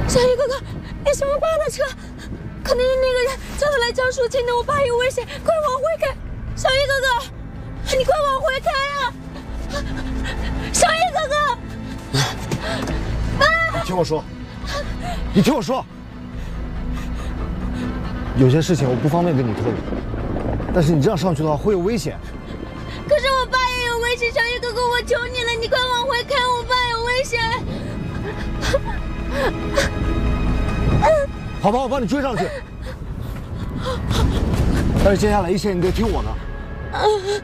小玉哥哥，你是我爸的车，可能是那个人叫他来交赎金的，我爸有危险，快往回开！小玉哥哥，你快往回开啊！小玉哥哥， 你听我说，你听我说，有些事情我不方便跟你透露，但是你这样上去的话会有危险。 可是我爸也有危险，小玉哥哥，我求你了，你快往回开，我爸有危险。 好吧，我帮你追上去。但是接下来一切你得听我的。